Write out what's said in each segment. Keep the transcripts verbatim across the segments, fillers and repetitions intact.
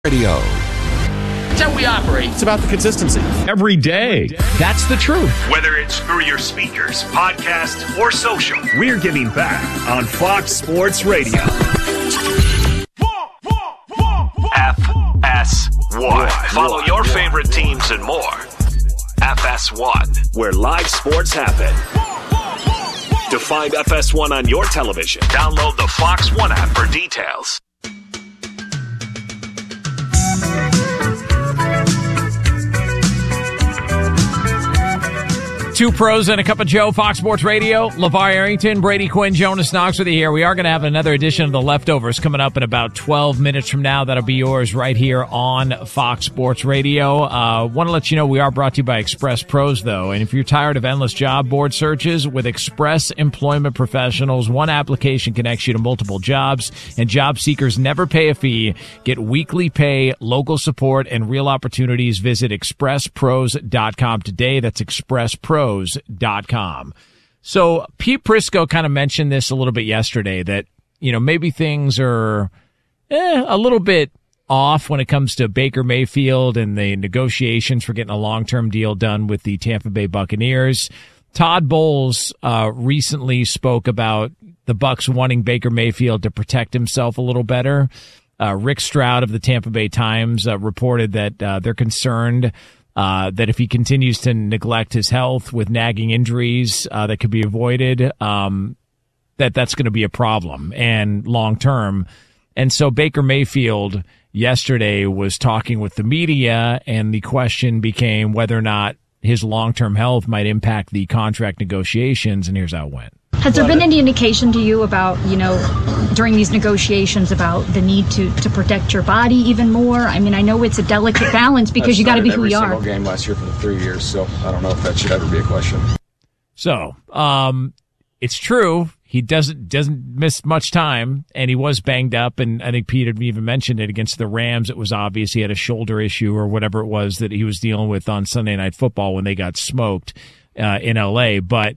Radio. That's how we operate. It's about the consistency. Every day. That's the truth. Whether it's through your speakers, podcast, or social, we're giving back on Fox Sports Radio. F S one. Follow your favorite teams and more. F S one, where live sports happen. To find F S one on your television, download the Fox One app for details. Two pros and a cup of Joe, Fox Sports Radio. LeVar Arrington, Brady Quinn, Jonas Knox with you here. We are going to have another edition of The Leftovers coming up in about twelve minutes from now. That'll be yours right here on Fox Sports Radio. Uh, want to let you know we are brought to you by Express Pros, though. And if you're tired of endless job board searches, with Express Employment Professionals, one application connects you to multiple jobs, and job seekers never pay a fee. Get weekly pay, local support, and real opportunities. Visit express pros dot com today. That's Express Pros dot com. So Pete Prisco kind of mentioned this a little bit yesterday, that, you know, maybe things are eh, a little bit off when it comes to Baker Mayfield and the negotiations for getting a long-term deal done with the Tampa Bay Buccaneers. Todd Bowles uh, recently spoke about the Bucs wanting Baker Mayfield to protect himself a little better. Uh, Rick Stroud of the Tampa Bay Times uh, reported that uh, they're concerned Uh, that if he continues to neglect his health with nagging injuries uh, that could be avoided, um, that that's going to be a problem and long term. And so Baker Mayfield yesterday was talking with the media, and the question became whether or not his long term health might impact the contract negotiations. And here's how it went. Has there been any indication to you about, you know, during these negotiations about the need to, to protect your body even more? I mean, I know it's a delicate balance because you got to be who you are. I started every single game last year for the three years, so I don't know if that should ever be a question. So, um, it's true. He doesn't doesn't miss much time, and he was banged up, and I think Pete had even mentioned it against the Rams. It was obvious he had a shoulder issue or whatever it was that he was dealing with on Sunday Night Football when they got smoked uh, in L A, but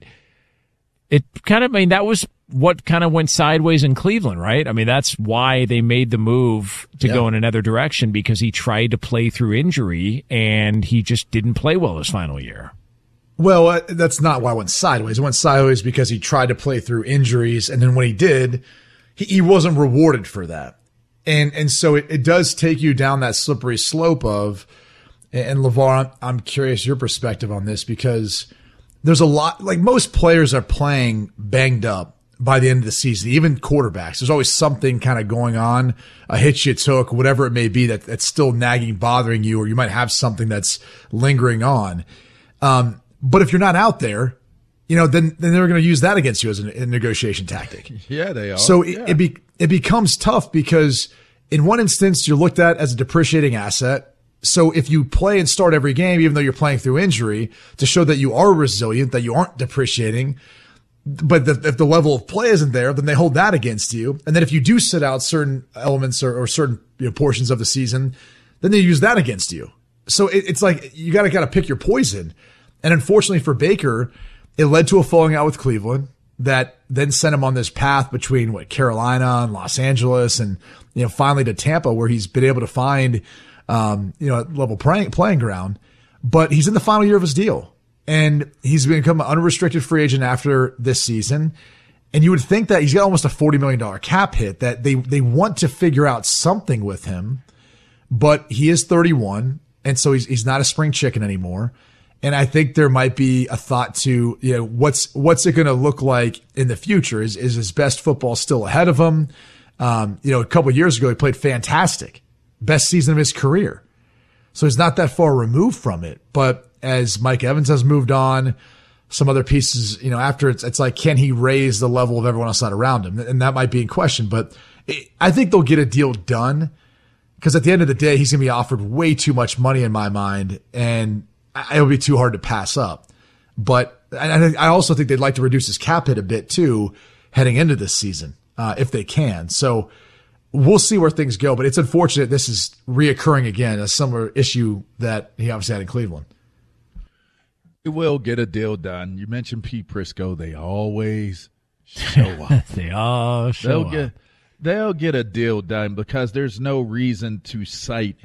it kind of, I mean, that was what kind of went sideways in Cleveland, right? I mean, that's why they made the move to yeah. go in another direction, because he tried to play through injury and he just didn't play well his final year. Well, uh, that's not why it went sideways. It went sideways because he tried to play through injuries, and then when he did, he, he wasn't rewarded for that. And and so it, it does take you down that slippery slope of, and LeVar, I'm, I'm curious your perspective on this, because there's a lot, like most players are playing banged up by the end of the season, even quarterbacks. There's always something kind of going on, a hit you took, whatever it may be, that that's still nagging, bothering you, or you might have something that's lingering on. Um, but if you're not out there, you know, then, then they're going to use that against you as a, a negotiation tactic. Yeah, they are. So yeah. it, it, be, it becomes tough because in one instance, you're looked at as a depreciating asset. So if you play and start every game, even though you're playing through injury, to show that you are resilient, that you aren't depreciating, but the, if the level of play isn't there, then they hold that against you. And then if you do sit out certain elements or, or certain, you know, portions of the season, then they use that against you. So it, it's like you got to kind of pick your poison. And unfortunately for Baker, it led to a falling out with Cleveland that then sent him on this path between what Carolina and Los Angeles, and you know finally to Tampa, where he's been able to find Um, you know, level playing, playing ground, but he's in the final year of his deal, and he's become an unrestricted free agent after this season. And you would think that he's got almost a forty million dollars cap hit, that they, they want to figure out something with him, but he is thirty-one. And so he's, he's not a spring chicken anymore. And I think there might be a thought to, you know, what's, what's it going to look like in the future? Is, is his best football still ahead of him? Um, you know, a couple of years ago, he played fantastic. Best season of his career. So he's not that far removed from it. But as Mike Evans has moved on, some other pieces, you know, after it's, it's like, can he raise the level of everyone else not around him? And that might be in question. But it, I think they'll get a deal done, because at the end of the day, he's going to be offered way too much money in my mind, and it'll be too hard to pass up. But I, I also think they'd like to reduce his cap hit a bit too, heading into this season, uh, if they can. So we'll see where things go, but it's unfortunate this is reoccurring again, a similar issue that he obviously had in Cleveland. It will get a deal done. You mentioned Pete Prisco. They always show up. They all show They'll up. Get, they'll get a deal done because there's no reason to cite